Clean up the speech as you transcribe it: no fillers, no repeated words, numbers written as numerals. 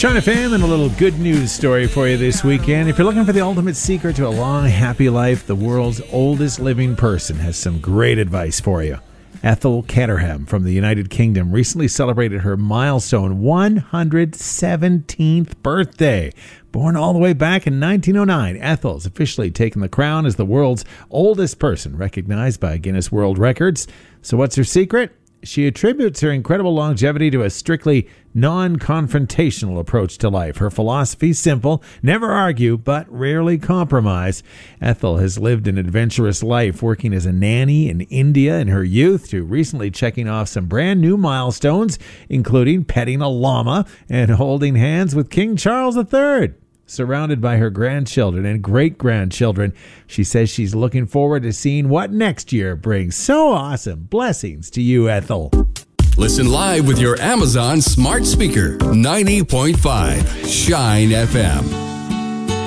Shine FM and a little good news story for you this weekend. If you're looking for the ultimate secret to a long, happy life, the world's oldest living person has some great advice for you. Ethel Caterham from the United Kingdom recently celebrated her milestone 117th birthday. Born all the way back in 1909, Ethel's officially taken the crown as the world's oldest person, recognized by Guinness World Records. So what's her secret? She attributes her incredible longevity to a strictly non-confrontational approach to life. Her philosophy is simple: never argue, but rarely compromise. Ethel has lived an adventurous life, working as a nanny in India in her youth to recently checking off some brand new milestones, including petting a llama and holding hands with King Charles III. Surrounded by her grandchildren and great-grandchildren, she says she's looking forward to seeing what next year brings. So awesome. Blessings to you, Ethel. Listen live with your Amazon smart speaker. 90.5 Shine FM.